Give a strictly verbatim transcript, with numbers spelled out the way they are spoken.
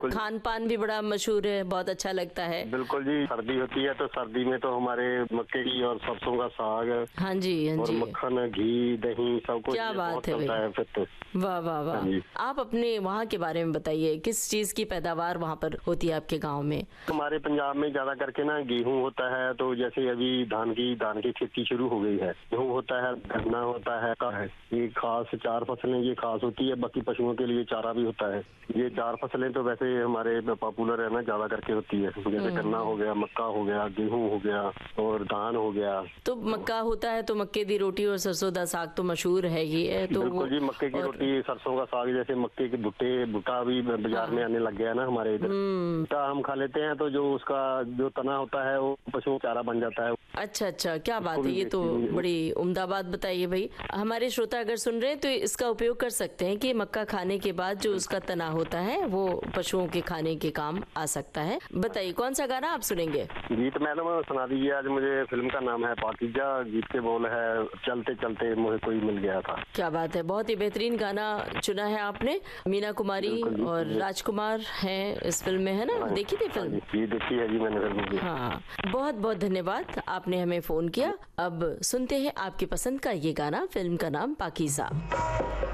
खान पान भी बड़ा मशहूर है, बहुत अच्छा लगता है। बिल्कुल जी, सर्दी होती है तो सर्दी में तो हमारे मक्के की और सरसों का साग, हाँ जी हाँ और जी, मक्खन, घी, दही, सब कुछ क्या बात है चलता है फिर तो। वाह वाह वाह। आप अपने वहाँ के बारे में बताइए, किस चीज की पैदावार वहाँ पर होती है आपके गांव में? हमारे पंजाब में ज्यादा करके ना गेहूं होता है, तो जैसे अभी धान की धान की खेती शुरू हो गई है। गेहूं होता है, गन्ना होता है, का है ये खास चार फसलें ये खास होती है। बाकी पशुओं के लिए चारा भी होता है। ये चार फसलें तो वैसे हमारे पॉपुलर है ना, ज्यादा करके होती है। जैसे गन्ना हो गया, मक्का हो गया, गेहूं हो गया और धान हो गया। तो मक्का होता है तो मक्के दी रोटी और सरसों दा साग तो मशहूर है ही है। तो बिल्कुल जी, मक्के की रोटी, सरसों का साग, जैसे मक्के के भुट्टे भुट्टा भी बाजार में आने लग गया है ना हमारे इधर। भुट्टा हम खा लेते हैं तो जो उसका जो तना होता है वो पशुओं का चारा बन जाता है। अच्छा अच्छा, क्या बात है, ये तो बड़ी उम्दा बात बताइए भाई। हमारे श्रोता अगर सुन रहे हैं तो इसका उपयोग कर सकते हैं कि मक्का खाने के बाद जो उसका तना होता है वो पशुओं के खाने के काम आ सकता है। बताइए कौन सा गाना आप सुनेंगे? गीत मैडम सुना दीजिए आज मुझे। फिल्म का नाम है पाकीज़ा, गीत के बोल है चलते चलते मुझे कोई मिल गया था। क्या बात है, बहुत ही बेहतरीन गाना चुना है आपने। मीना कुमारी और राजकुमार हैं इस फिल्म में, है ना? देखी थी फिल्म? जी देखी है जी मैंने फिल्म। हाँ, बहुत बहुत धन्यवाद, आपने हमें फोन किया। अब सुनते हैं आपकी पसंद का ये गाना, फिल्म का नाम पाकीज़ा।